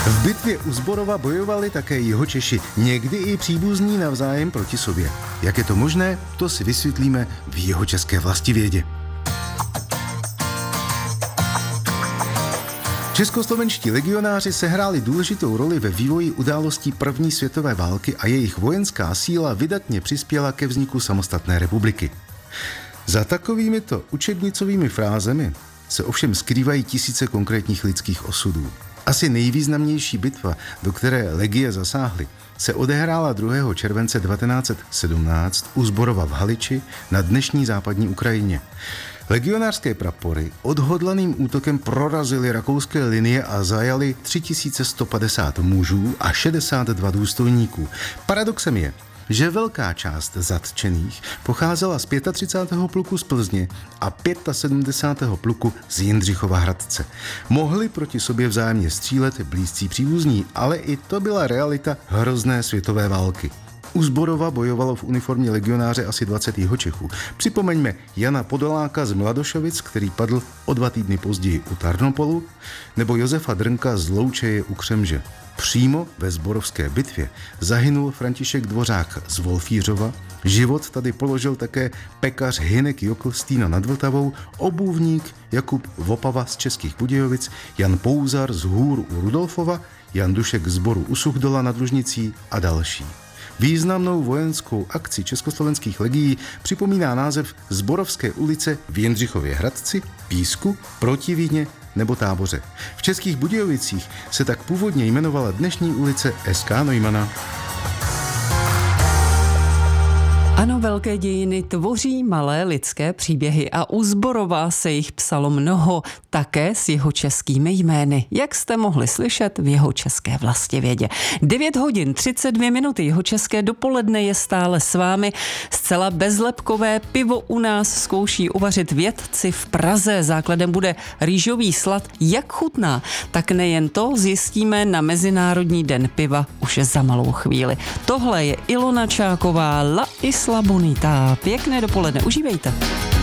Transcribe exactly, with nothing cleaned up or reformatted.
V bitvě u Zborova bojovali také Jihočeši, někdy i příbuzní navzájem proti sobě. Jak je to možné, to si vysvětlíme v Jihočeské vlastivědě. Českoslovenští legionáři sehráli důležitou roli ve vývoji událostí první světové války a jejich vojenská síla vydatně přispěla ke vzniku samostatné republiky. Za takovýmito učebnicovými frázemi se ovšem skrývají tisíce konkrétních lidských osudů. Asi nejvýznamnější bitva, do které legie zasáhly, se odehrála druhého července devatenáct set sedmnáct u Zborova v Haliči na dnešní západní Ukrajině. Legionářské prapory odhodlaným útokem prorazily rakouské linie a zajali tři tisíce sto padesát mužů a šedesát dva důstojníků. Paradoxem je, že velká část zatčených pocházela z třicátého pátého pluku z Plzně a sedmdesátého pátého pluku z Jindřichova Hradce. Mohli proti sobě vzájemně střílet blízcí příbuzní, ale i to byla realita hrozné světové války. U Zborova bojovalo v uniformě legionáře asi dvacet Jihočechů. Připomeňme Jana Podoláka z Mladošovic, který padl o dva týdny později u Tarnopolu, nebo Josefa Drnka z Loučeje u Křemže. Přímo ve Zborovské bitvě zahynul František Dvořák z Wolfířova, život tady položil také pekař Hynek Jokl z Týna nad Vltavou, obuvník Jakub Vopava z Českých Budějovic, Jan Pouzar z Hůr u Rudolfova, Jan Dušek z Boru u Suchdola nad Lužnicí a další. Významnou vojenskou akci československých legií připomíná název Zborovské ulice v Jindřichově Hradci, Písku, Protivíně nebo Táboře. V Českých Budějovicích se tak původně jmenovala dnešní ulice S K Neumana. Ano, velké dějiny tvoří malé lidské příběhy a u Zborova se jich psalo mnoho, také s jihočeskými jmény, jak jste mohli slyšet v Jihočeské vlastivědě. devět hodin třicet dvě minuty Jihočeské dopoledne je stále s vámi. Zcela bezlepkové pivo u nás zkouší uvařit vědci v Praze. Základem bude rýžový slad. Jak chutná, tak nejen to zjistíme na Mezinárodní den piva už za malou chvíli. Tohle je Ilona Čáková, La Isla Bonita. Pěkné dopoledne, užívejte.